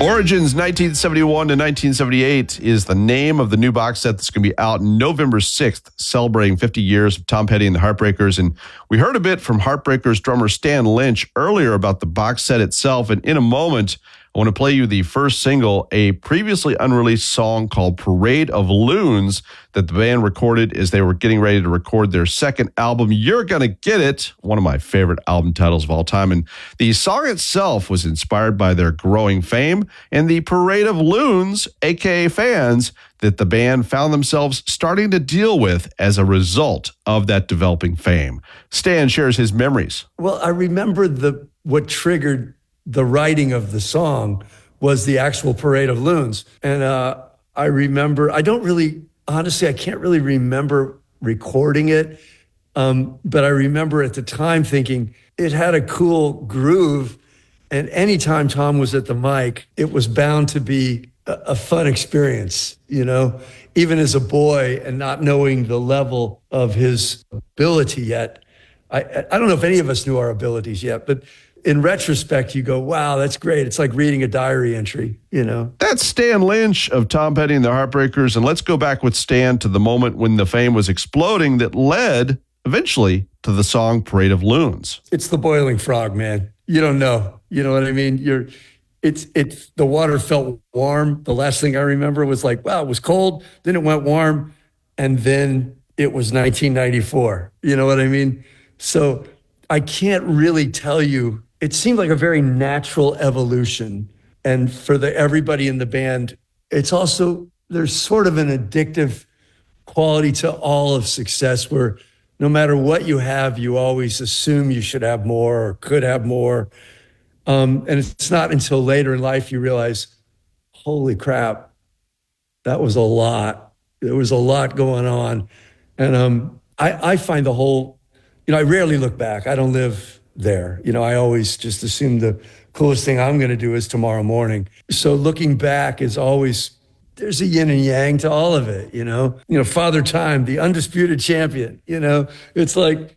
Origins 1971 to 1978 is the name of the new box set that's going to be out November 6th, celebrating 50 years of Tom Petty and the Heartbreakers. And we heard a bit from Heartbreakers drummer Stan Lynch earlier about the box set itself. And in a moment, I want to play you the first single, a previously unreleased song called Parade of Loons that the band recorded as they were getting ready to record their second album, You're Gonna Get It, one of my favorite album titles of all time. And the song itself was inspired by their growing fame and the Parade of Loons, aka fans, that the band found themselves starting to deal with as a result of that developing fame. Stan shares his memories. Well, I remember what triggered the writing of the song was the actual Parade of Loons. And I remember, I can't really remember recording it. But I remember at the time thinking it had a cool groove. And anytime Tom was at the mic, it was bound to be a fun experience, you know, even as a boy and not knowing the level of his ability yet. I don't know if any of us knew our abilities yet, but in retrospect, you go, wow, that's great. It's like reading a diary entry, you know? That's Stan Lynch of Tom Petty and the Heartbreakers. And let's go back with Stan to the moment when the fame was exploding that led eventually to the song Parade of Loons. It's the boiling frog, man. You don't know. You know what I mean? The water felt warm. The last thing I remember was like, wow, it was cold. Then it went warm. And then it was 1994. You know what I mean? So I can't really tell you. It seemed like a very natural evolution. And for everybody in the band, it's also, there's sort of an addictive quality to all of success where no matter what you have, you always assume you should have more or could have more. And it's not until later in life you realize, holy crap, that was a lot. There was a lot going on. And I find the whole, you know, I rarely look back. I don't live there. You know, I always just assume the coolest thing I'm going to do is tomorrow morning. So looking back is always, there's a yin and yang to all of it, you know? You know, Father Time, the undisputed champion, you know? It's like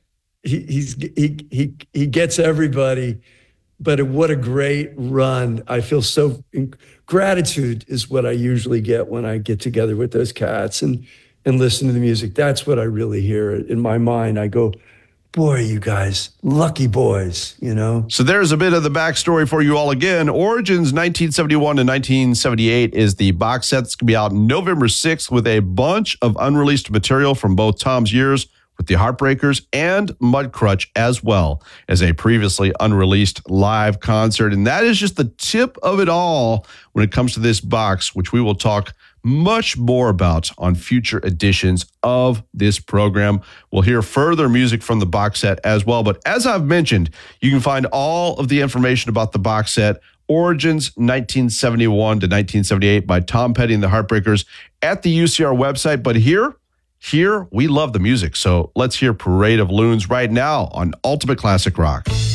he gets everybody, but what a great run. I feel so, gratitude is what I usually get when I get together with those cats and listen to the music. That's what I really hear in my mind. I go, boy, you guys, lucky boys, you know? So there's a bit of the backstory for you all again. Origins 1971 to 1978 is the box set that's going to be out November 6th with a bunch of unreleased material from both Tom's years with the Heartbreakers and Mudcrutch, as well as a previously unreleased live concert. And that is just the tip of it all when it comes to this box, which we will talk much more about on future editions of this program. We'll hear further music from the box set as well. But as I've mentioned, you can find all of the information about the box set, Origins 1971 to 1978 by Tom Petty and the Heartbreakers, at the UCR website. But here, we love the music. So let's hear Parade of Loons right now on Ultimate Classic Rock.